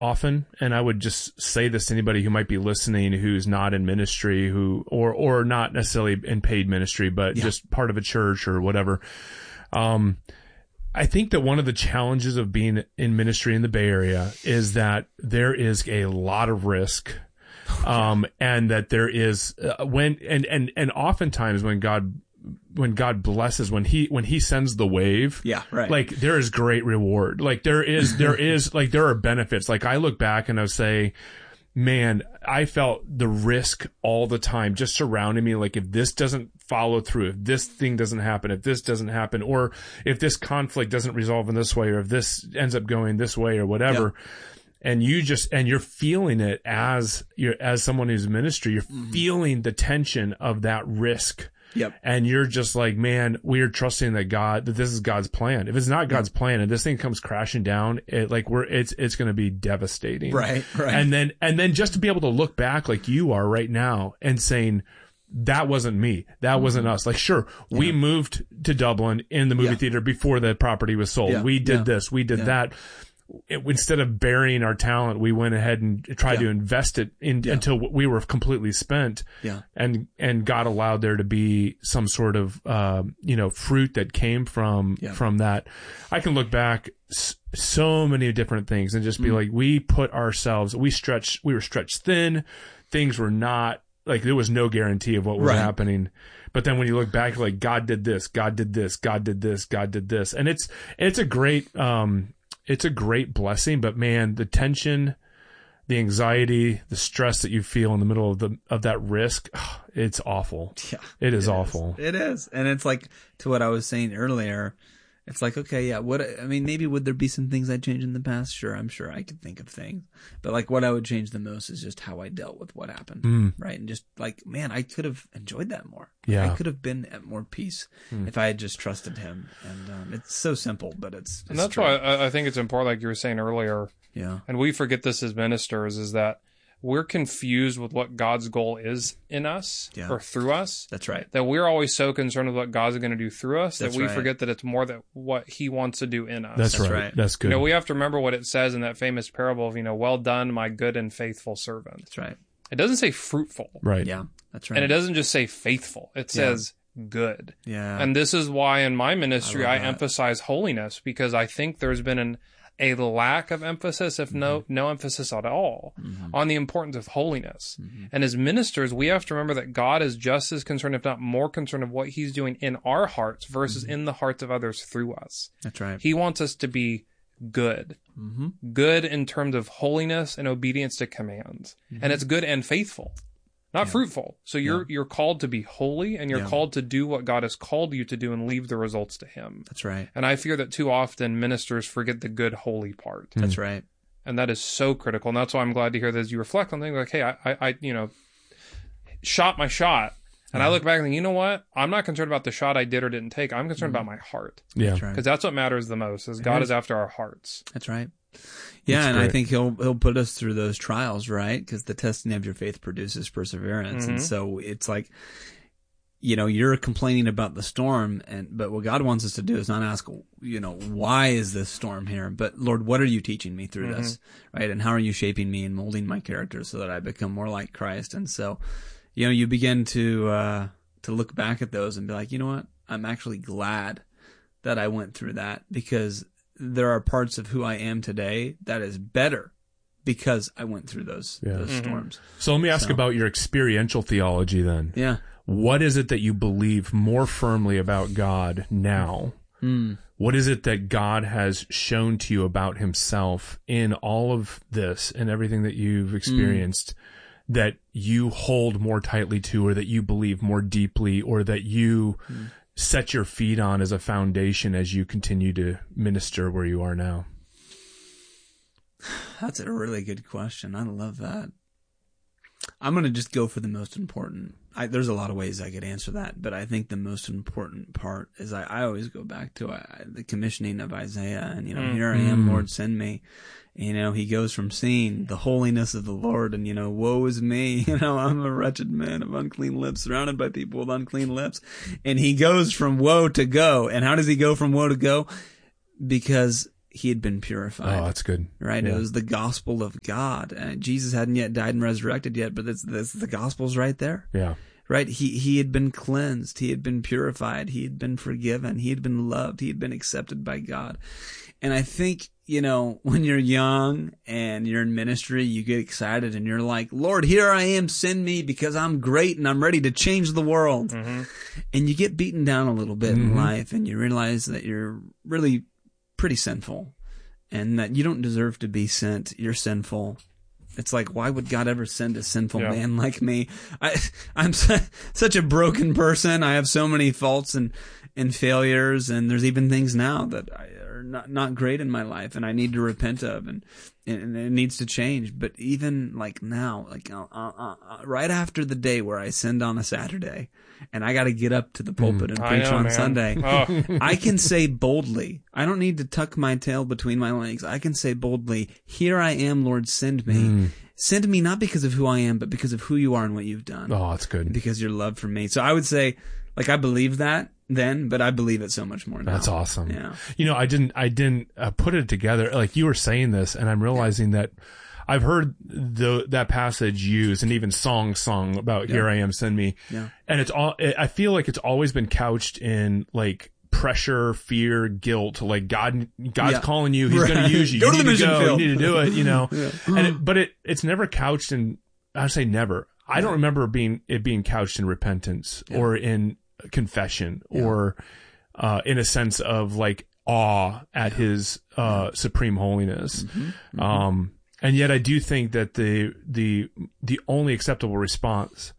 often, and I would just say this to anybody who might be listening who's not in ministry, or not necessarily in paid ministry, but just part of a church or whatever. I think that one of the challenges of being in ministry in the Bay Area is that there is a lot of risk. And that there is, and oftentimes when God blesses, when he sends the wave, like there is great reward. Like there is, like there are benefits. Like I look back and I say, man, I felt the risk all the time just surrounding me. Like if this doesn't follow through, if this thing doesn't happen, if this doesn't happen, or if this conflict doesn't resolve in this way, or if this ends up going this way or whatever. Yeah. And you're feeling it as someone who's in ministry, you're feeling the tension of that risk. Yep. And you're just like, man, we are trusting that this is God's plan. If it's not God's plan and this thing comes crashing down, it's going to be devastating. Right. And then just to be able to look back like you are right now and saying, that wasn't me. That wasn't us. Like, sure, we moved to Dublin in the movie theater before the property was sold. Yeah. We did this, we did that. Instead of burying our talent, we went ahead and tried to invest it until we were completely spent. Yeah. And God allowed there to be some sort of, fruit that came from that. I can look back so many different things and just be like, we were stretched thin. Things were not like, there was no guarantee of what was happening. But then when you look back, like God did this, God did this, God did this, God did this. And it's a great, it's a great blessing, but man, the tension, the anxiety, the stress that you feel in the middle of that risk, it's awful. Yeah, it is awful. It is. And it's like, to what I was saying earlier, it's like, okay, maybe would there be some things I'd change in the past? Sure, I'm sure I could think of things. But like what I would change the most is just how I dealt with what happened. Right. And just like, man, I could have enjoyed that more. Yeah. I could have been at more peace if I had just trusted him. And it's so simple, but it's that's true. Why I think it's important, like you were saying earlier. Yeah. And we forget this as ministers, is that we're confused with what God's goal is in us or through us. That's right. That we're always so concerned with what God's going to do through us that we forget that it's more that what he wants to do in us. That's right. That's good. We have to remember what it says in that famous parable of, well done, my good and faithful servant. That's right. It doesn't say fruitful. Right. Yeah, that's right. And it doesn't just say faithful. It says good. Yeah. And this is why in my ministry I emphasize holiness, because I think there's been a lack of emphasis, if no emphasis at all, on the importance of holiness. And as ministers, we have to remember that God is just as concerned, if not more concerned, of what he's doing in our hearts versus in the hearts of others through us. That's right. He wants us to be good. Good in terms of holiness and obedience to commands. And it's good and faithful. Not fruitful. So you're called to be holy, and you're called to do what God has called you to do and leave the results to him. That's right. And I fear that too often ministers forget the good, holy part. That's right. And that is so critical. And that's why I'm glad to hear that as you reflect on things like, hey, I shot my shot. And I look back and think, you know what? I'm not concerned about the shot I did or didn't take. I'm concerned about my heart. Yeah. Because that's what matters the most, is God is after our hearts. That's right. Yeah, and I think he'll put us through those trials, right? Because the testing of your faith produces perseverance. And so it's like, you're complaining about the storm, but what God wants us to do is not ask, why is this storm here? But Lord, what are you teaching me through this? Right? And how are you shaping me and molding my character so that I become more like Christ? And so, you begin to look back at those and be like, you know what? I'm actually glad that I went through that, because there are parts of who I am today that is better because I went through those storms. So let me ask about your experiential theology then. Yeah. What is it that you believe more firmly about God now? What is it that God has shown to you about himself in all of this and everything that you've experienced that you hold more tightly to, or that you believe more deeply, or that you set your feet on as a foundation as you continue to minister where you are now? That's a really good question. I love that. I'm going to just go for the most important. There's a lot of ways I could answer that, but I think the most important part is I always go back to the commissioning of Isaiah, and, here I am, Lord, send me. He goes from seeing the holiness of the Lord and, woe is me, I'm a wretched man of unclean lips, surrounded by people with unclean lips. And he goes from woe to go. And how does he go from woe to go? Because he had been purified. Oh, that's good. Right? Yeah. It was the gospel of God. Jesus hadn't yet died and resurrected yet, but the gospel's right there. Yeah. Right? He had been cleansed. He had been purified. He had been forgiven. He had been loved. He had been accepted by God. And I think, when you're young and you're in ministry, you get excited and you're like, Lord, here I am, send me because I'm great and I'm ready to change the world. Mm-hmm. And you get beaten down a little bit in life and you realize that you're really pretty sinful and that you don't deserve to be sent. You're sinful. It's like, why would God ever send a sinful man like me? I'm such a broken person. I have so many faults and failures, and there's even things now that are not great in my life, and I need to repent of, and it needs to change. But even like now, right after the day where I sinned on a Saturday, and I got to get up to the pulpit and preach on Sunday, I can say boldly, I don't need to tuck my tail between my legs. I can say boldly, here I am, Lord, send me. Send me not because of who I am, but because of who you are and what you've done. Oh, that's good. Because your love for me. So I would say, I believe that then, but I believe it so much more now. That's awesome. Yeah. I didn't put it together. Like you were saying this, and I'm realizing that I've heard that passage used and even sung about here I am, send me. Yeah. And I feel like it's always been couched in like pressure, fear, guilt. Like God's calling you. He's going to use you. Go you to need the to go. Field. You need to do it, but it's never couched in, I say never. I don't remember it being couched in repentance or in confession or in a sense of like awe at his supreme holiness. And yet I do think that the only acceptable response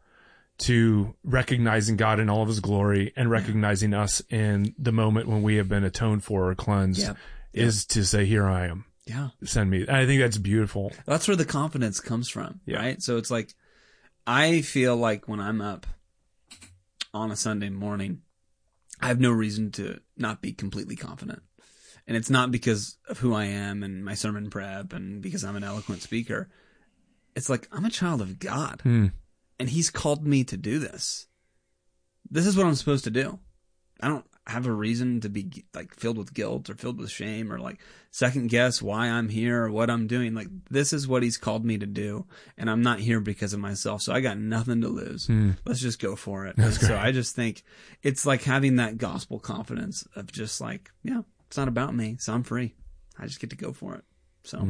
to recognizing God in all of his glory and recognizing us in the moment when we have been atoned for or cleansed is to say, here I am. Yeah. Send me. And I think that's beautiful. That's where the confidence comes from, right? So it's like, I feel like when I'm up on a Sunday morning, I have no reason to not be completely confident. And it's not because of who I am and my sermon prep and because I'm an eloquent speaker. It's like, I'm a child of God. And he's called me to do this. This is what I'm supposed to do. I don't have a reason to be like filled with guilt or filled with shame or like second guess why I'm here or what I'm doing. Like, this is what he's called me to do. And I'm not here because of myself. So I got nothing to lose. Let's just go for it. So I just think it's like having that gospel confidence of just like, it's not about me. So I'm free. I just get to go for it. So,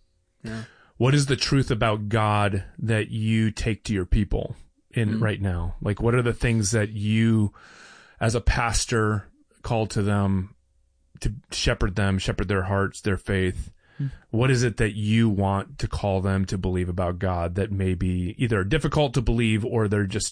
What is the truth about God that you take to your people in right now? Like, what are the things that you, as a pastor, call to them to shepherd their hearts, their faith? What is it that you want to call them to believe about God that may be either difficult to believe or they're just,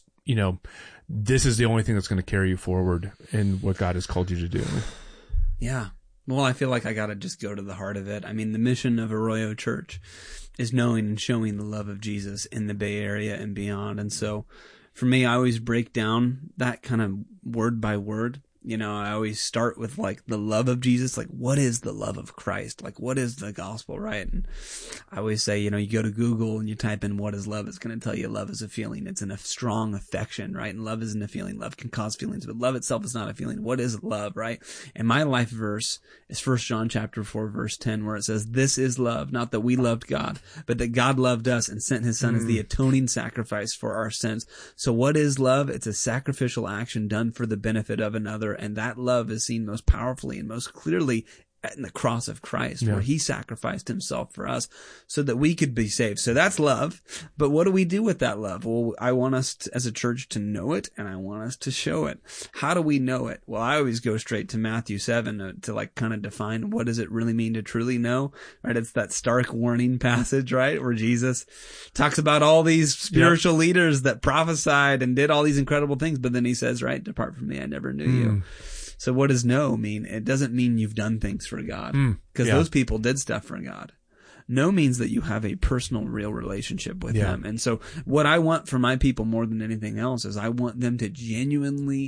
this is the only thing that's going to carry you forward in what God has called you to do? Yeah. Well, I feel like I got to just go to the heart of it. I mean, the mission of Arroyo Church is knowing and showing the love of Jesus in the Bay Area and beyond. And so for me, I always break down that kind of word by word. I always start with like the love of Jesus. Like, what is the love of Christ? Like, what is the gospel, right? And I always say, you go to Google and you type in what is love. It's going to tell you love is a feeling. It's a strong affection, right? And love isn't a feeling. Love can cause feelings, but love itself is not a feeling. What is love, right? And my life verse is 1 John chapter 4, verse 10, where it says, this is love, not that we loved God, but that God loved us and sent his son as the atoning sacrifice for our sins. So what is love? It's a sacrificial action done for the benefit of another. And that love is seen most powerfully and most clearly in the cross of Christ, where he sacrificed himself for us so that we could be saved. So that's love. But what do we do with that love? Well, I want us as a church to know it, and I want us to show it. How do we know it? Well, I always go straight to Matthew 7 to like kind of define what does it really mean to truly know, right? It's that stark warning passage, right? Where Jesus talks about all these spiritual leaders that prophesied and did all these incredible things. But then he says, right, depart from me, I never knew you. So what does know mean? It doesn't mean you've done things for God, because those people did stuff for God. Know means that you have a personal, real relationship with him. And so what I want for my people more than anything else is I want them to genuinely,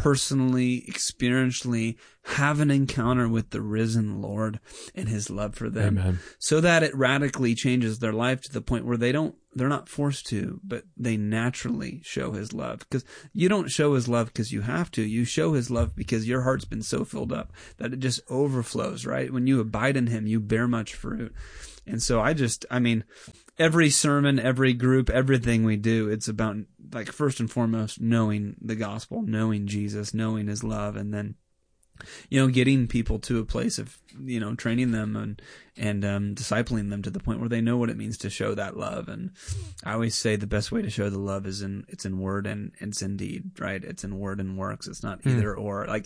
personally, experientially have an encounter with the risen Lord and his love for them. Amen. So that it radically changes their life to the point where they're not forced to, but they naturally show his love. Because you don't show his love because you have to. You show his love because your heart's been so filled up that it just overflows, right? When you abide in him, you bear much fruit. And so every sermon, every group, everything we do, it's about, like, first and foremost, knowing the gospel, knowing Jesus, knowing his love, and then, getting people to a place of, training them and discipling them to the point where they know what it means to show that love. And I always say the best way to show the love is it's in word and it's in deed, right? It's in word and works. It's not either or. Like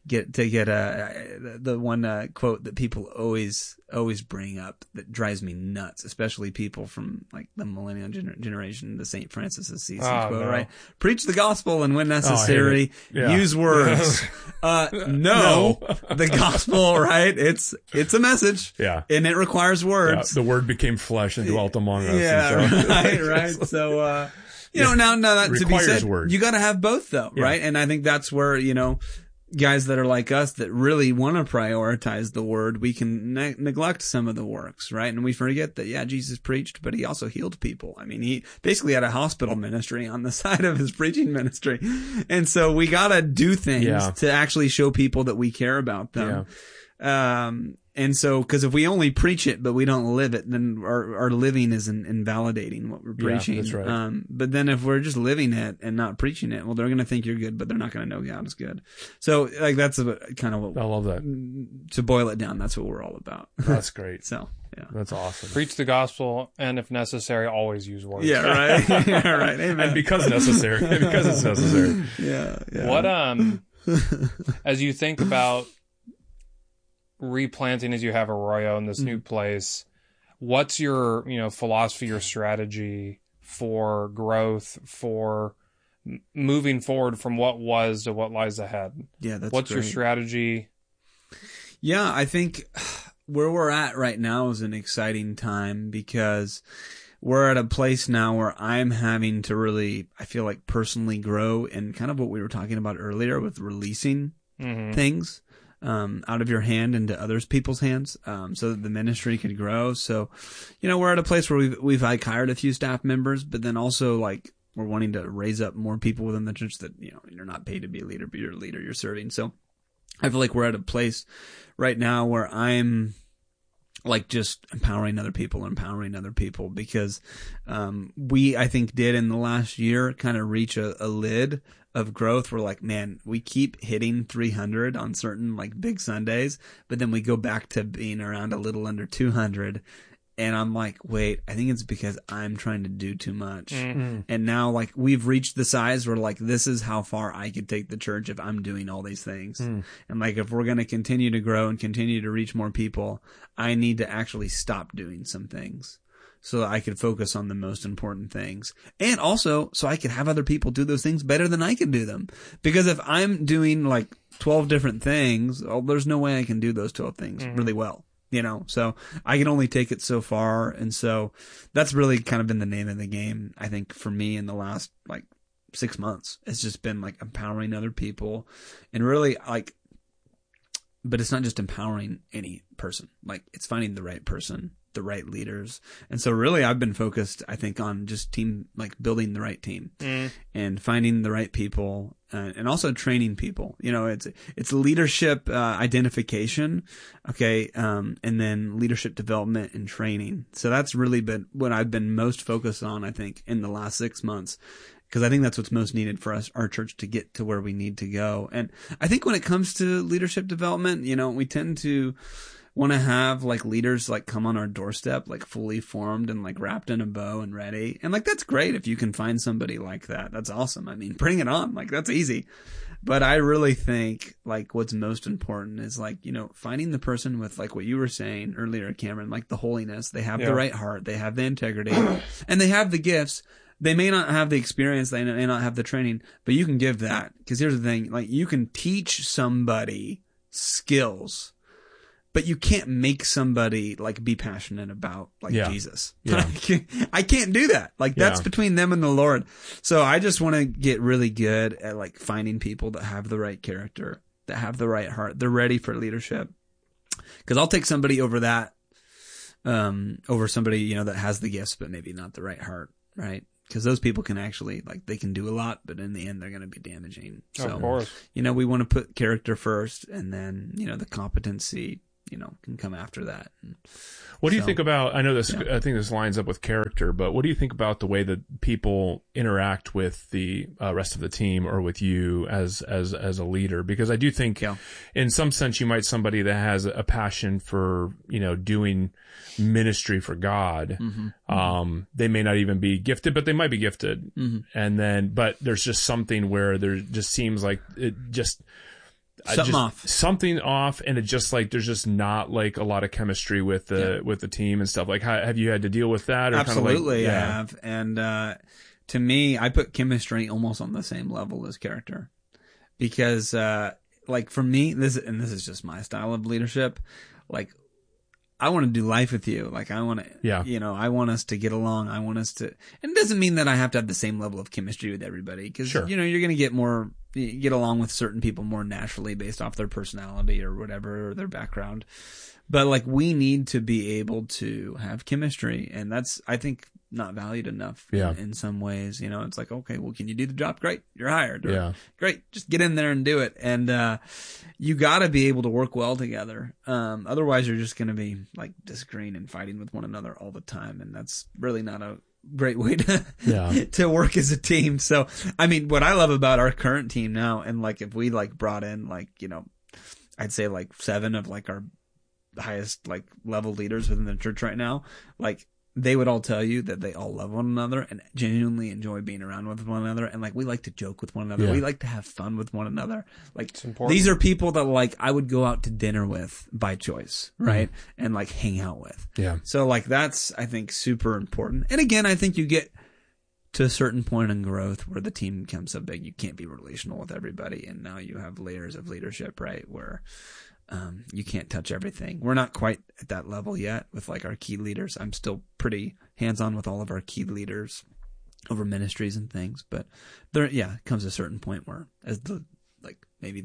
the one quote that people always bring up that drives me nuts, especially people from like the millennial generation, the St. Francis of Assisi quote, right? Preach the gospel and when necessary, use words. No, the gospel, right? It's a message. Yeah. And it requires words. Yeah, the word became flesh and dwelt among us. Yeah, right. So, now that to be said, words. You got to have both though, right? And I think that's where, guys that are like us that really want to prioritize the word, we can neglect some of the works, right? And we forget that, Jesus preached, but he also healed people. I mean, he basically had a hospital ministry on the side of his preaching ministry. And so we got to do things to actually show people that we care about them. Yeah. And so, cause if we only preach it, but we don't live it, then our living is invalidating what we're preaching. Yeah, that's right. But then if we're just living it and not preaching it, well, they're going to think you're good, but they're not going to know God is good. So like, that's kind of what I love that. To boil it down, that's what we're all about. That's great. So, yeah. That's awesome. Preach the gospel and if necessary, always use words. Yeah, right. Yeah, right. Amen. And because necessary, because it's necessary. Yeah. What, as you think about replanting as you have Arroyo in this new place, what's your philosophy or strategy for growth, for moving forward from what was to what lies ahead? Yeah, what's great. Your strategy? Yeah, I think where we're at right now is an exciting time because we're at a place now where I'm having to really, I feel like, personally grow and kind of what we were talking about earlier with releasing things out of your hand into others people's hands, so that the ministry could grow. So, we're at a place where we've like hired a few staff members, but then also like we're wanting to raise up more people within the church that, you're not paid to be a leader, but you're a leader, you're serving. So I feel like we're at a place right now where I'm like just empowering other people because, I think did in the last year kind of reach a lid of growth. We're like, man, we keep hitting 300 on certain like big Sundays, but then we go back to being around a little under 200. And I'm like, wait, I think it's because I'm trying to do too much. Mm-hmm. And now like we've reached the size where like, this is how far I could take the church if I'm doing all these things. And like, if we're going to continue to grow and continue to reach more people, I need to actually stop doing some things so that I could focus on the most important things. And also so I could have other people do those things better than I can do them. Because if I'm doing like 12 different things, there's no way I can do those 12 things really well. So I can only take it so far. And so that's really kind of been the name of the game, I think, for me in the last like 6 months. It's just been like empowering other people and really like, but it's not just empowering any person. Like it's finding the right person, the right leaders. And so really I've been focused, I think, on just like building the right team and finding the right people and also training people. It's leadership identification. Okay. And then leadership development and training. So that's really been what I've been most focused on, I think, in the last 6 months. Because I think that's what's most needed for us, our church, to get to where we need to go. And I think when it comes to leadership development, we tend to want to have like leaders like come on our doorstep, like fully formed and like wrapped in a bow and ready. And like, that's great if you can find somebody like that. That's awesome. I mean, bring it on. Like that's easy. But I really think like what's most important is like, finding the person with like what you were saying earlier, Cameron, like the holiness. They have the right heart. They have the integrity and they have the gifts. They may not have the experience. They may not have the training, but you can give that. Because here's the thing, like you can teach somebody skills, but you can't make somebody like be passionate about like Jesus. Yeah. I can't do that. Like that's between them and the Lord. So I just want to get really good at like finding people that have the right character, that have the right heart. They're ready for leadership. Cause I'll take somebody over that, over somebody, you know, that has the gifts, but maybe not the right heart. Right. Because those people can actually, like, they can do a lot, but in the end, they're going to be damaging. So, of course. You know, we want to put character first, and then, you know, the competency, you know, can come after that. What do you think about, I know this, I think this lines up with character, but what do you think about the way that people interact with the rest of the team or with you as a leader? Because I do think in some sense you might somebody that has a passion for, you know, doing ministry for God. They may not even be gifted, but they might be gifted. And then, but there's just something where there just seems like it just, something off, and it just like there's just not like a lot of chemistry with the team and stuff. Like, have you had to deal with that? Or Absolutely, I have. And to me, I put chemistry almost on the same level as character, because like for me, this is just my style of leadership. Like, I want to do life with you. Like, I want to, you know, I want us to get along. I want us to, and it doesn't mean that I have to have the same level of chemistry with everybody. Cause, you know, you're going to get along with certain people more naturally based off their personality or whatever, or their background. But like, we need to be able to have chemistry. And that's, I think, not valued enough in some ways. You know, it's like, okay, well, can you do the job? Great. You're hired. Or, great. Just get in there and do it. And, you gotta be able to work well together. Otherwise you're just gonna be like disagreeing and fighting with one another all the time. And that's really not a great way to, to work as a team. So, I mean, what I love about our current team now, and like, if we like brought in like, you know, I'd say like 7 of like our highest like level leaders within the church right now, like, they would all tell you that they all love one another and genuinely enjoy being around with one another. And like, we like to joke with one another. We like to have fun with one another. Like, these are people that like I would go out to dinner with by choice, right? And like hang out with. So like, that's, I think, super important. And again, I think you get to a certain point in growth where the team becomes so big, you can't be relational with everybody. And now you have layers of leadership, right? Where, you can't touch everything. We're not quite at that level yet with like our key leaders. I'm still pretty hands-on with all of our key leaders over ministries and things, but there, comes a certain point where as the, like maybe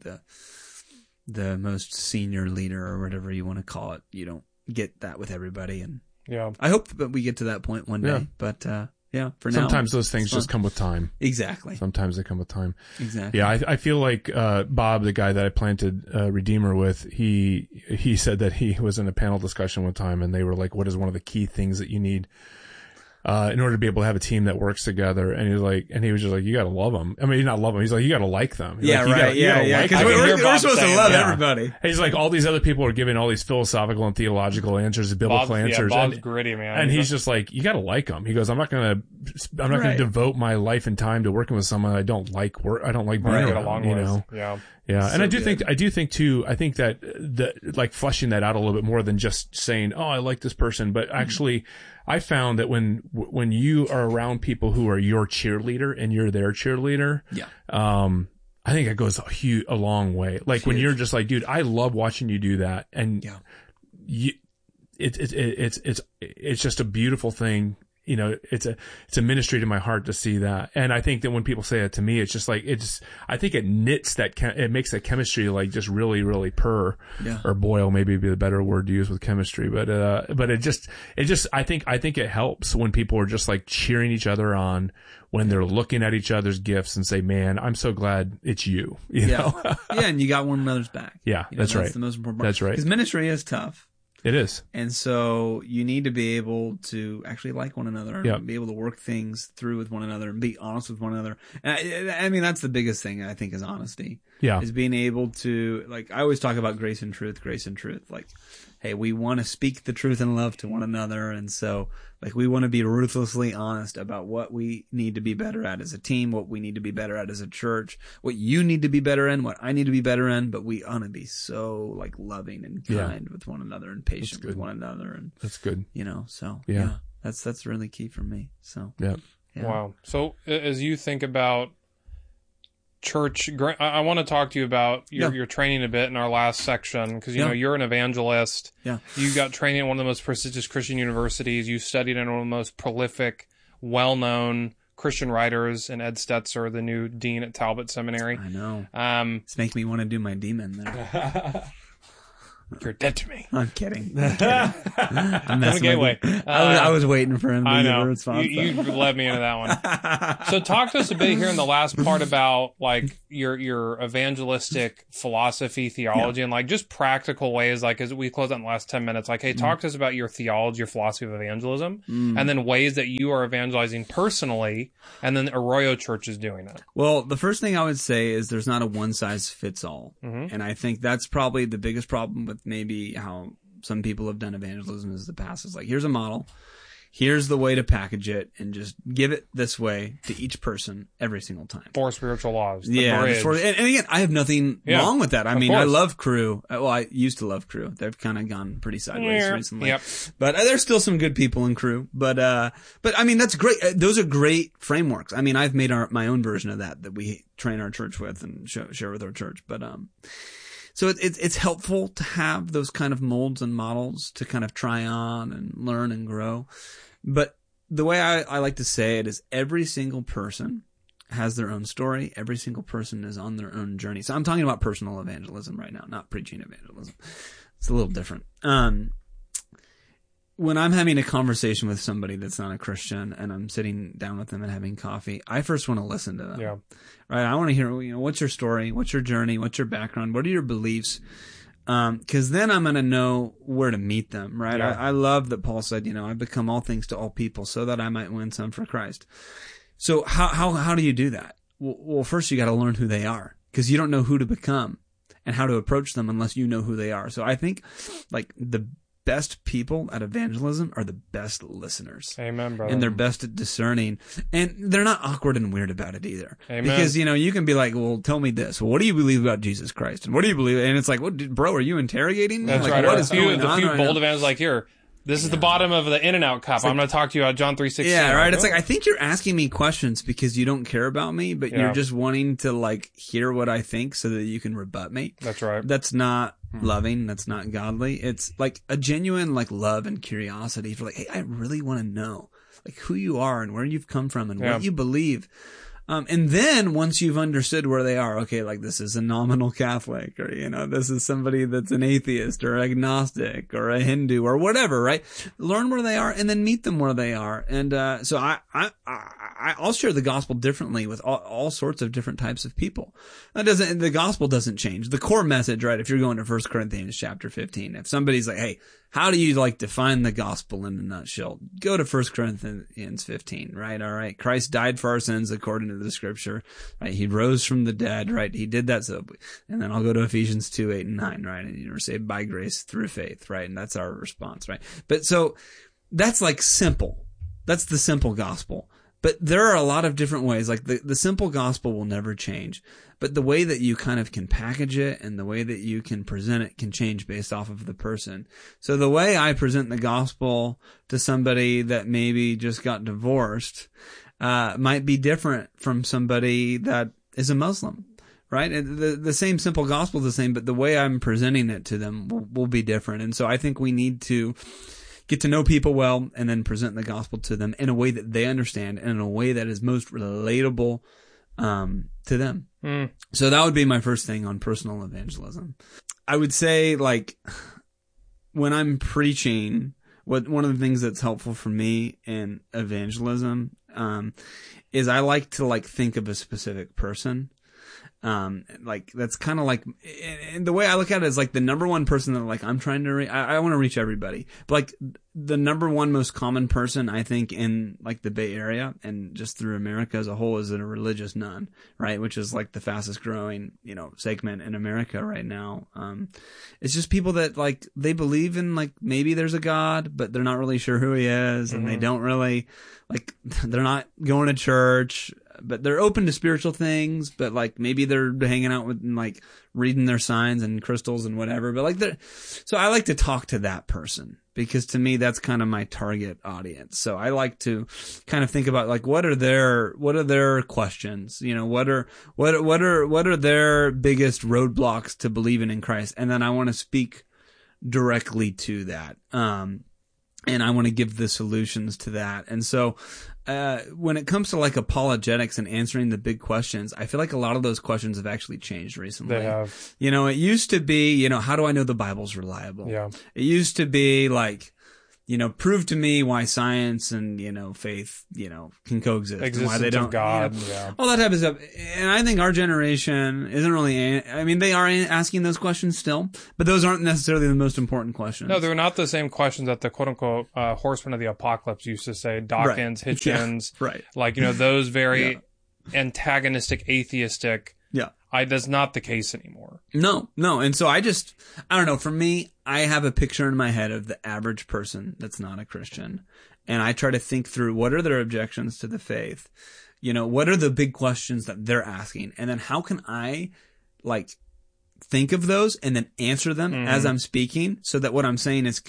the most senior leader or whatever you want to call it, you don't get that with everybody. And I hope that we get to that point one day, but, for now. Sometimes those things just come with time. Exactly. Sometimes they come with time. Exactly. Yeah, I feel like Bob, the guy that I planted Redeemer with, he said that he was in a panel discussion one time, and they were like, "What is one of the key things that you need in order to be able to have a team that works together?" And he was just like, "You got to love them." I mean, not love them. He's like, "You got to like them." He's like, Because we're supposed to love everybody. He's like, all these other people are giving all these philosophical and theological answers, biblical answers. Bob's gritty, man. And he's just like, you got to like them. He goes, I'm not going to devote my life and time to working with someone I don't like being around, you know? Yeah. And so I do think too, I think that like fleshing that out a little bit more than just saying, oh, I like this person, but actually I found that when you are around people who are your cheerleader and you're their cheerleader, I think it goes a long way. Like when you're just like, dude, I love watching you do that. And it's just a beautiful thing. You know, it's a ministry to my heart to see that. And I think that when people say it to me, it's just like, I think it knits it makes that chemistry like just really, really purr or boil, maybe be the better word to use with chemistry. But it just, I think it helps when people are just like cheering each other on when they're looking at each other's gifts and say, man, I'm so glad it's you. You know? And you got one another's back. Yeah, that's right. That's the most important part. That's right. Because ministry is tough. It is. And so you need to be able to actually like one another and be able to work things through with one another and be honest with one another. And I mean, that's the biggest thing I think is honesty. Yeah. Is being able to, like, I always talk about grace and truth. Like, hey, we want to speak the truth and love to one another. And so, like, we want to be ruthlessly honest about what we need to be better at as a team, what we need to be better at as a church, what you need to be better in, what I need to be better in. But we want to be so, like, loving and kind with one another and patient with one another. And that's good. You know, so that's really key for me. So Wow. So as you think about church. I want to talk to you about your training a bit in our last section, because you know you're an evangelist. Yeah, you got training at one of the most prestigious Christian universities. You studied in one of the most prolific, well-known Christian writers, and Ed Stetzer, the new dean at Talbot Seminary. I know. It's making me want to do my demon there. You're dead to me. I'm kidding. I'm messing with you. I was waiting for him to give a response. You led me into that one. So talk to us a bit here in the last part about like your evangelistic philosophy, theology, and like just practical ways, like as we close out in the last 10 minutes, like, hey, talk to us about your theology, your philosophy of evangelism, and then ways that you are evangelizing personally, and then Arroyo Church is doing it. Well, the first thing I would say is there's not a one size fits all. And I think that's probably the biggest problem with maybe how some people have done evangelism in the past. Is like, here's a model, here's the way to package it, and just give it this way to each person every single time. 4 spiritual laws. And again, I have nothing wrong with that. I mean, I love Cru. Well, I used to love Cru. They've kind of gone pretty sideways recently. Yep. But there's still some good people in Cru. But I mean, that's great. Those are great frameworks. I mean, I've made my own version of that we train our church with and share with our church. But so it's helpful to have those kind of molds and models to kind of try on and learn and grow. But the way I like to say it is every single person has their own story. Every single person is on their own journey. So I'm talking about personal evangelism right now, not preaching evangelism. It's a little different. When I'm having a conversation with somebody that's not a Christian and I'm sitting down with them and having coffee, I first want to listen to them. Yeah. Right? I want to hear, what's your story? What's your journey? What's your background? What are your beliefs? Cause then I'm going to know where to meet them, right? Yeah. I love that Paul said, I've become all things to all people so that I might win some for Christ. So how do you do that? Well, first you got to learn who they are, because you don't know who to become and how to approach them unless you know who they are. So I think like the best people at evangelism are the best listeners. Amen, brother. And they're best at discerning. And they're not awkward and weird about it either. Amen. Because, you can be like, well, tell me this. Well, what do you believe about Jesus Christ? And what do you believe? And it's like, bro, are you interrogating me? That's like, right. What is going on the few right bold now? evangelists like, here, this is the bottom of the In-N-Out cup. I'm going to talk to you about John 3:16. Yeah, right. It's like, I think you're asking me questions because you don't care about me, but you're just wanting to like hear what I think so that you can rebut me. That's right. That's not loving. That's not godly. It's like a genuine like love and curiosity for like, hey, I really want to know like who you are and where you've come from and what you believe. And then once you've understood where they are, okay, like this is a nominal Catholic, or, this is somebody that's an atheist or agnostic or a Hindu or whatever, right? Learn where they are and then meet them where they are. And, so I'll share the gospel differently with all sorts of different types of people. The gospel doesn't change. The core message, right? If you're going to 1 Corinthians chapter 15, if somebody's like, hey, how do you like define the gospel in a nutshell? Go to 1 Corinthians 15, right? All right. Christ died for our sins according to the scripture, right? He rose from the dead, right? He did that. So, and then I'll go to Ephesians 2, 8 and 9, right? And you're saved by grace through faith, right? And that's our response, right? But so that's like simple. That's the simple gospel. But there are a lot of different ways. Like the simple gospel will never change. But the way that you kind of can package it and the way that you can present it can change based off of the person. So the way I present the gospel to somebody that maybe just got divorced might be different from somebody that is a Muslim, right? The same simple gospel is the same, but the way I'm presenting it to them will be different. And so I think we need to get to know people well and then present the gospel to them in a way that they understand and in a way that is most relatable to them. So that would be my first thing on personal evangelism. I would say, like, when I'm preaching, one of the things that's helpful for me in evangelism is I like to like think of a specific person. Like that's kind of like, and the way I look at it is like the number one person that like I'm trying to reach. I want to reach everybody, but like the number one most common person I think in like the Bay Area and just through America as a whole is a religious nun, right? Which is like the fastest growing, segment in America right now. It's just people that like, they believe in like, maybe there's a God, but they're not really sure who he is. And they don't really like, they're not going to church, but they're open to spiritual things, but like maybe they're hanging out with and like reading their signs and crystals and whatever. But like so I like to talk to that person because to me that's kind of my target audience. So I like to kind of think about like what are their questions? You know, what are their biggest roadblocks to believing in Christ? And then I want to speak directly to that. And I want to give the solutions to that. And so, when it comes to like apologetics and answering the big questions, I feel like a lot of those questions have actually changed recently. They have. You know, it used to be, you know, how do I know the Bible's reliable? Yeah. It used to be like, you know, prove to me why science and, you know, faith, you know, can coexist. Existence and why they don't, of God. you know, Yeah. all that type of stuff. And I think our generation isn't really, I mean, they are asking those questions still, but those aren't necessarily the most important questions. No, they're not the same questions that the quote unquote horsemen of the apocalypse used to say. Dawkins, Right. Hitchens. Yeah. Right. Like, you know, those very antagonistic, atheistic. Yeah. That's not the case anymore. No. And so I don't know. For me, I have a picture in my head of the average person that's not a Christian. And I try to think through what are their objections to the faith? You know, what are the big questions that they're asking? And then how can I like think of those and then answer them as I'm speaking so that what I'm saying is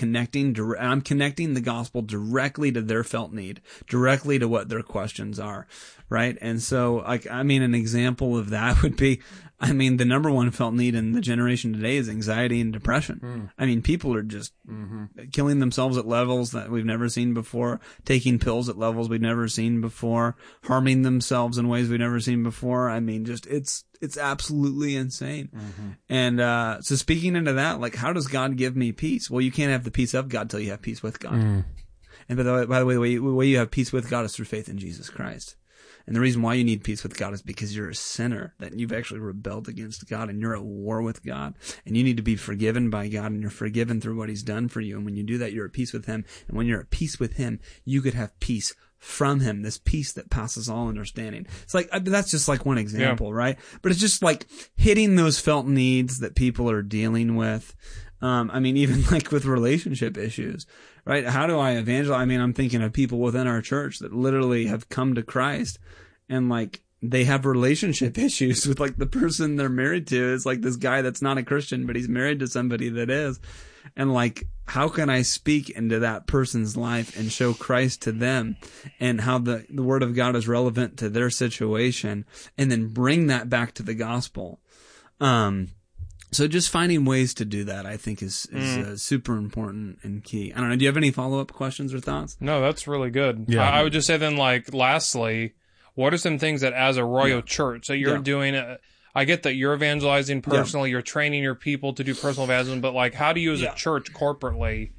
I'm connecting the gospel directly to their felt need, directly to what their questions are. Right. And so like, I mean, an example of that would be, I mean, the number one felt need in the generation today is anxiety and depression. I mean, people are just killing themselves at levels that we've never seen before, taking pills at levels we've never seen before, harming themselves in ways we've never seen before. I mean, just it's absolutely insane. And so speaking into that, like, how does God give me peace? Well, you can't have the peace of God till you have peace with God. And by the way, the way you have peace with God is through faith in Jesus Christ. And the reason why you need peace with God is because you're a sinner, that you've actually rebelled against God and you're at war with God and you need to be forgiven by God and you're forgiven through what he's done for you. And when you do that, you're at peace with him. And when you're at peace with him, you could have peace from him, this peace that passes all understanding. It's like, that's just like one example, right? But it's just like hitting those felt needs that people are dealing with. I mean, even like with relationship issues, right? How do I evangelize? I mean, I'm thinking of people within our church that literally have come to Christ and like they have relationship issues with like the person they're married to. It's like this guy that's not a Christian, but he's married to somebody that is. And like, how can I speak into that person's life and show Christ to them and how the word of God is relevant to their situation and then bring that back to the gospel? So just finding ways to do that, I think, is super important and key. I don't know. Do you have any follow-up questions or thoughts? No, that's really good. Yeah. I would just say then, like, lastly, what are some things that as a Royal Church that you're doing? I get that you're evangelizing personally, you're training your people to do personal evangelism, but like, how do you as a church corporately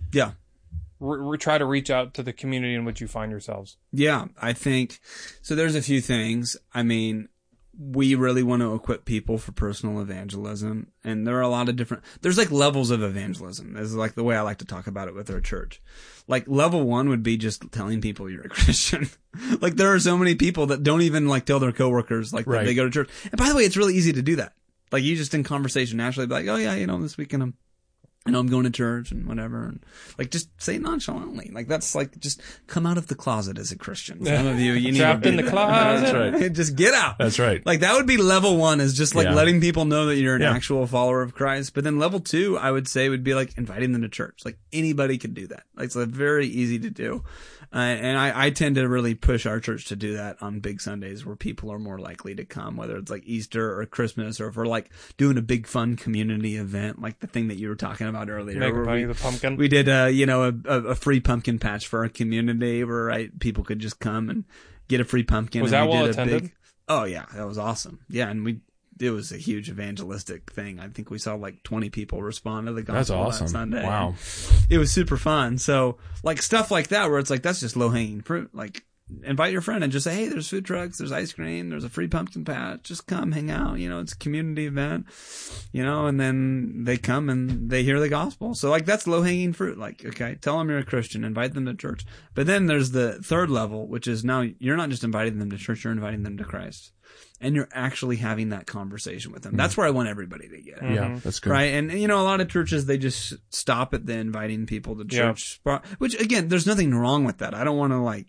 try to reach out to the community in which you find yourselves? Yeah, I think, so there's a few things. I mean, we really want to equip people for personal evangelism. And there are a lot of there's like levels of evangelism. This is like the way I like to talk about it with our church. Like level 1 would be just telling people you're a Christian. Like there are so many people that don't even like tell their coworkers like that they go to church. And by the way, it's really easy to do that. Like you just in conversation naturally be like, oh yeah, you know, this weekend I'm going to church and whatever. And like, just say it nonchalantly. Like, that's like, just come out of the closet as a Christian. Some of you need trapped to in the closet. That's right. Just get out. That's right. Like, that would be level 1 is just like letting people know that you're an actual follower of Christ. But then level 2, I would say would be like inviting them to church. Like anybody could do that. Like, it's like very easy to do. And I tend to really push our church to do that on big Sundays where people are more likely to come, whether it's like Easter or Christmas, or if we're like doing a big fun community event, like the thing that you were talking about earlier. The pumpkin. We did a free pumpkin patch for our community where people could just come and get a free pumpkin. Was that well attended? Oh yeah, that was awesome. Yeah, and it was a huge evangelistic thing. I think we saw like 20 people respond to the gospel. That's awesome. That Sunday. Wow. It was super fun. So like stuff like that where it's like, that's just low hanging fruit. Like invite your friend and just say, hey, there's food trucks, there's ice cream, there's a free pumpkin patch. Just come hang out. You know, it's a community event, you know, and then they come and they hear the gospel. So like that's low hanging fruit. Like, okay, tell them you're a Christian, invite them to church. But then there's the third level, which is now you're not just inviting them to church, you're inviting them to Christ. And you're actually having that conversation with them. That's where I want everybody to get. Yeah, that's good. Right? And, you know, a lot of churches, they just stop at the inviting people to church spot, which, again, there's nothing wrong with that. I don't want to, like,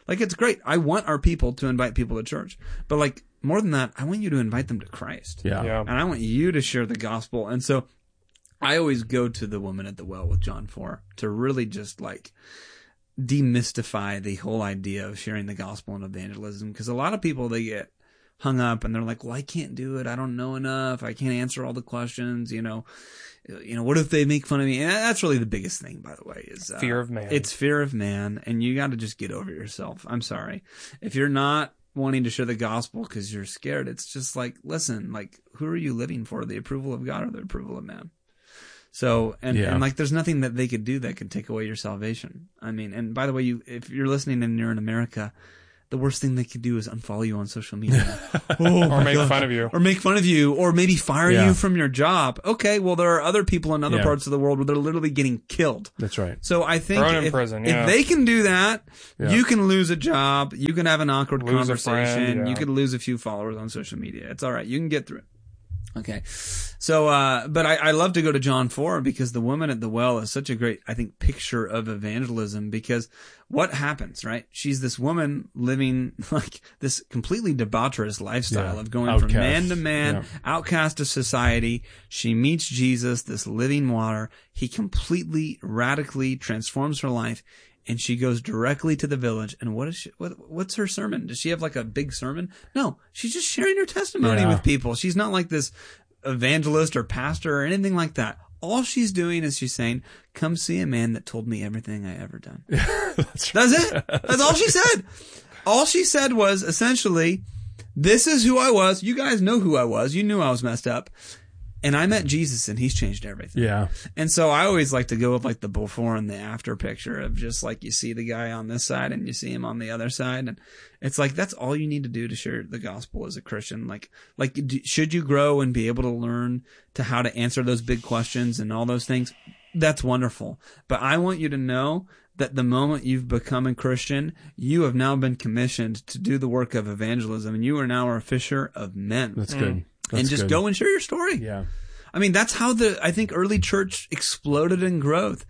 Like, it's great. I want our people to invite people to church. But like, more than that, I want you to invite them to Christ. Yeah. And I want you to share the gospel. And so I always go to the woman at the well with John 4 to really just like demystify the whole idea of sharing the gospel and evangelism. Because a lot of people, they get hung up and they're like, well, I can't do it. I don't know enough. I can't answer all the questions. What if they make fun of me? And that's really the biggest thing, by the way, is fear of man. It's fear of man. And you got to just get over yourself. I'm sorry. If you're not wanting to share the gospel because you're scared, it's just like, listen, like, who are you living for? The approval of God or the approval of man? So, and like, there's nothing that they could do that could take away your salvation. I mean, and by the way, if you're listening and you're in America, the worst thing they could do is unfollow you on social media. Or make fun of you. Or make fun of you. Or maybe fire you from your job. Okay, well, there are other people in other parts of the world where they're literally getting killed. That's right. So I think in prison, if they can do that, you can lose a job. You can have an awkward conversation. You could lose a few followers on social media. It's all right. You can get through it. Okay. So, but I love to go to John 4 because the woman at the well is such a great, I think, picture of evangelism, because what happens, right? She's this woman living like this completely debaucherous lifestyle of going from man to man, outcast of society. She meets Jesus, this living water. He completely, radically transforms her life. And she goes directly to the village. And what's her sermon? Does she have like a big sermon? No, she's just sharing her testimony with people. She's not like this evangelist or pastor or anything like that. All she's doing is she's saying, come see a man that told me everything I ever done. That's it. That's all she said. All she said was essentially, this is who I was. You guys know who I was. You knew I was messed up. And I met Jesus and he's changed everything. Yeah. And so I always like to go with like the before and the after picture of just like, you see the guy on this side and you see him on the other side. And it's like, that's all you need to do to share the gospel as a Christian. Like, should you grow and be able to learn to how to answer those big questions and all those things? That's wonderful. But I want you to know that the moment you've become a Christian, you have now been commissioned to do the work of evangelism, and you are now a fisher of men. That's good. And just go and share your story. Yeah. I mean, that's how I think early church exploded in growth.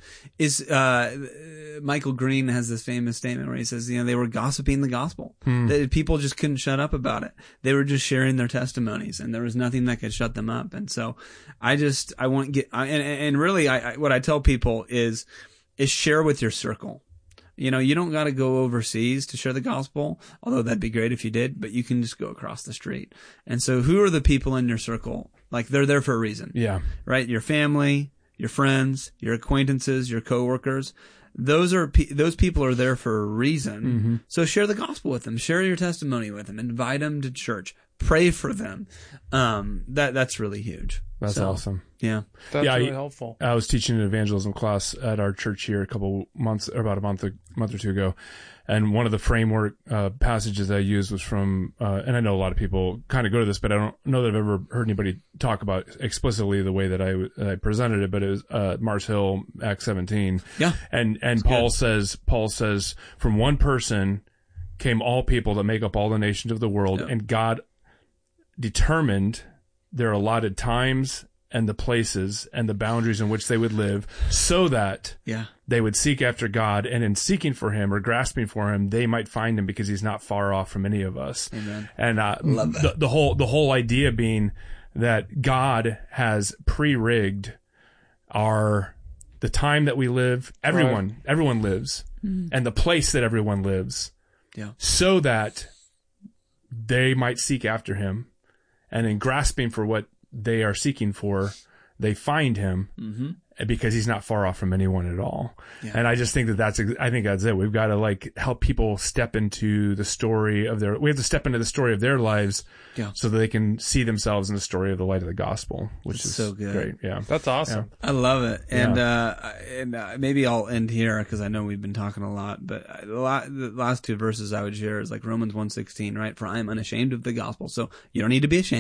Michael Green has this famous statement where he says, they were gossiping the gospel. That people just couldn't shut up about it. They were just sharing their testimonies, and there was nothing that could shut them up. And so what I tell people is share with your circle. You don't got to go overseas to share the gospel, although that'd be great if you did, but you can just go across the street. And so who are the people in your circle? Like, they're there for a reason. Yeah. Right? Your family, your friends, your acquaintances, your coworkers. Those people are there for a reason. Mm-hmm. So share the gospel with them. Share your testimony with them. Invite them to church. Pray for them. That's really huge. That's awesome. Yeah. That's really helpful. I was teaching an evangelism class at our church here about a month or two ago. And one of the framework passages I used was from, and I know a lot of people kind of go to this, but I don't know that I've ever heard anybody talk about explicitly the way that I presented it, but it was Mars Hill, Acts 17. Yeah. And Paul says, from one person came all people that make up all the nations of the world, and God determined their allotted times and the places and the boundaries in which they would live, so that they would seek after God, and in seeking for him or grasping for him, they might find him, because he's not far off from any of us. Amen. And the whole idea being that God has pre-rigged the time that we live, everyone lives, and the place that everyone lives, so that they might seek after him, and in grasping for what they are seeking for, they find him, because he's not far off from anyone at all. Yeah. And I just think that's it. We've got to help people step into the story of we have to step into the story of their lives, so that they can see themselves in the story of the light of the gospel, which is so good. Great. Yeah. That's awesome. Yeah. I love it. And maybe I'll end here, because I know we've been talking a lot, but the last two verses I would share is like Romans 1:16, right? For I am unashamed of the gospel. So you don't need to be ashamed.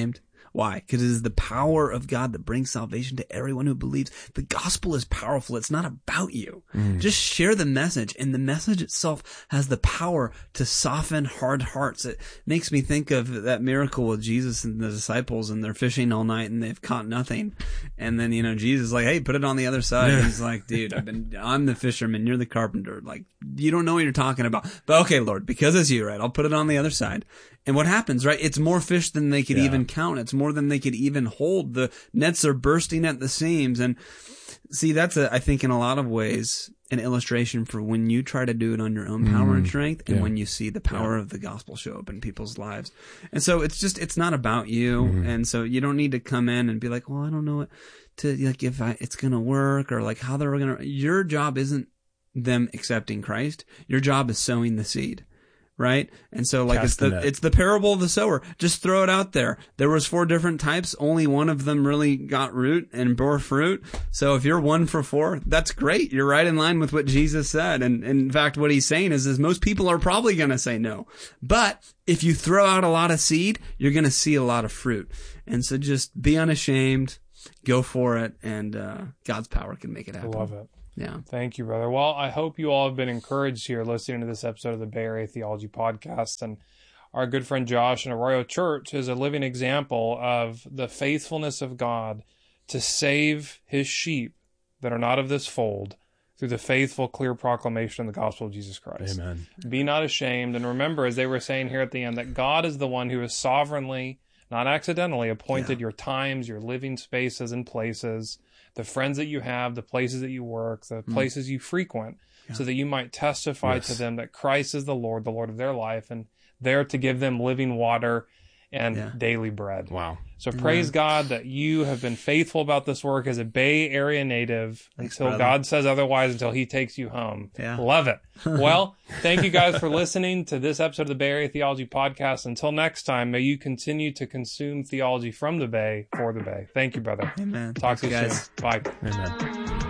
Why? Because it is the power of God that brings salvation to everyone who believes. The gospel is powerful. It's not about you. Just share the message, and the message itself has the power to soften hard hearts. It makes me think of that miracle with Jesus and the disciples, and they're fishing all night and they've caught nothing. And then, Jesus is like, hey, put it on the other side. And he's like, dude, I'm the fisherman. You're the carpenter. Like, you don't know what you're talking about. But okay, Lord, because it's you, right? I'll put it on the other side. And what happens, right? It's more fish than they could even count. It's more than they could even hold. The nets are bursting at the seams. And see, that's I think in a lot of ways, an illustration for when you try to do it on your own power and strength, and when you see the power of the gospel show up in people's lives. And so it's not about you. And so you don't need to come in and be like, well, I don't know what to, like, if it's going to work, or like how they're going to, your job isn't them accepting Christ. Your job is sowing the seed. Right? And so like it's the parable of the sower. Just throw it out there. There was 4 different types. Only one of them really got root and bore fruit. So if you're 1 for 4, that's great. You're right in line with what Jesus said. And in fact, what he's saying is most people are probably going to say no. But if you throw out a lot of seed, you're going to see a lot of fruit. And so just be unashamed, go for it, and God's power can make it happen. I love it. Yeah. Thank you, brother. Well, I hope you all have been encouraged here listening to this episode of the Bay Area Theology Podcast. And our good friend Josh in Arroyo Church is a living example of the faithfulness of God to save his sheep that are not of this fold through the faithful, clear proclamation of the gospel of Jesus Christ. Amen. Be not ashamed. And remember, as they were saying here at the end, that God is the one who has sovereignly, not accidentally, appointed your times, your living spaces and places, the friends that you have, the places that you work, the places you frequent, so that you might testify to them that Christ is the Lord of their life, and there to give them living water and daily bread. Wow. So praise God that you have been faithful about this work as a Bay Area native until God says otherwise, until he takes you home. Yeah. Love it. Well, thank you guys for listening to this episode of the Bay Area Theology Podcast. Until next time, may you continue to consume theology from the Bay for the Bay. Thank you, brother. Amen. Talk to you guys soon. Bye. Amen.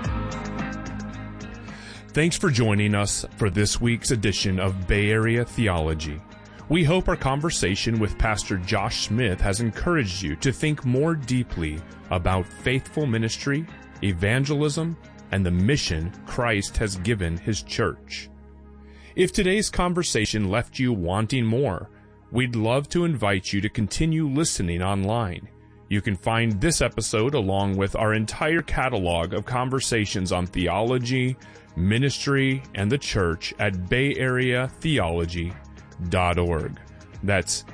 Thanks for joining us for this week's edition of Bay Area Theology. We hope our conversation with Pastor Josh Smith has encouraged you to think more deeply about faithful ministry, evangelism, and the mission Christ has given his church. If today's conversation left you wanting more, we'd love to invite you to continue listening online. You can find this episode along with our entire catalog of conversations on theology, ministry, and the church at bayareatheology.org. That's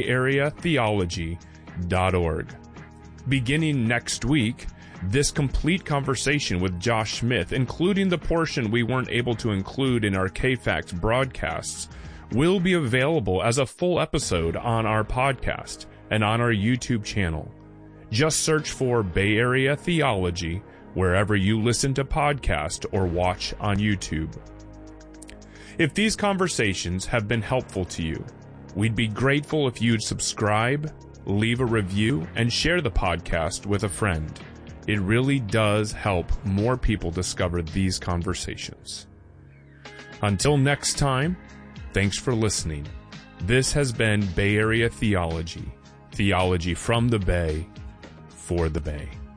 bayareatheology.org. Beginning next week, this complete conversation with Josh Smith, including the portion we weren't able to include in our KFAX broadcasts, will be available as a full episode on our podcast and on our YouTube channel. Just search for Bay Area Theology wherever you listen to podcasts or watch on YouTube. If these conversations have been helpful to you, we'd be grateful if you'd subscribe, leave a review, and share the podcast with a friend. It really does help more people discover these conversations. Until next time, thanks for listening. This has been Bay Area Theology, theology from the Bay, for the Bay.